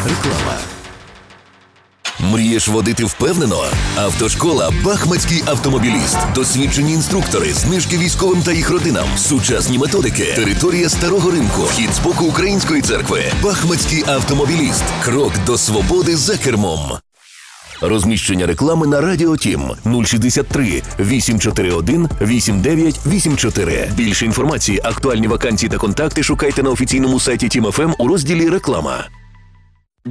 Реклама. Мрієш водити впевнено? Автошкола «Бахмацький автомобіліст». Досвідчені інструктори, знижки військовим та їх родинам, сучасні методики, територія Старого Ринку, вхід з боку Української церкви. «Бахмацький автомобіліст». Крок до свободи за кермом. Розміщення реклами на Радіо Тім 063 841 8984. Більше інформації, актуальні вакансії та контакти шукайте на офіційному сайті Тім ФМ у розділі «Реклама».